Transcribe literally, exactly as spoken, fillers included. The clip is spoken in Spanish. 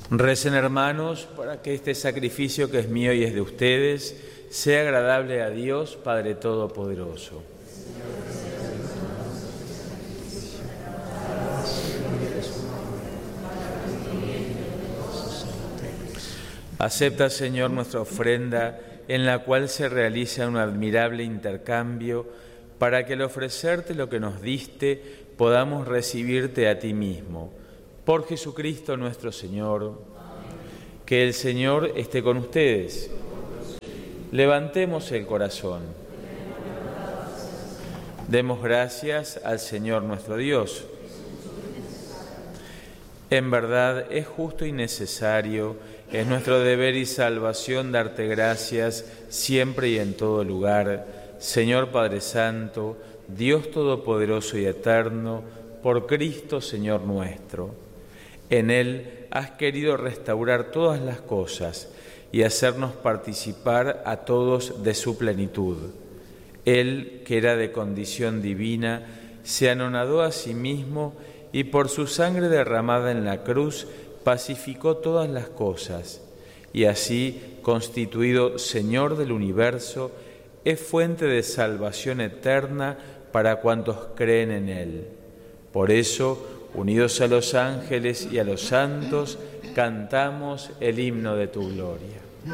Recen, hermanos, para que este sacrificio que es mío y es de ustedes sea agradable a Dios, Padre Todopoderoso. Acepta, Señor, nuestra ofrenda, en la cual se realiza un admirable intercambio, para que al ofrecerte lo que nos diste, podamos recibirte a ti mismo. Por Jesucristo nuestro Señor. Que el Señor esté con ustedes. Levantemos el corazón. Demos gracias al Señor nuestro Dios. En verdad es justo y necesario, es nuestro deber y salvación darte gracias siempre y en todo lugar, Señor Padre Santo, Dios Todopoderoso y Eterno, por Cristo Señor nuestro. En Él has querido restaurar todas las cosas y hacernos participar a todos de su plenitud. Él, que era de condición divina, se anonadó a sí mismo y por su sangre derramada en la cruz pacificó todas las cosas, y así, constituido Señor del universo, es fuente de salvación eterna para cuantos creen en Él. Por eso, unidos a los ángeles y a los santos, cantamos el himno de tu gloria.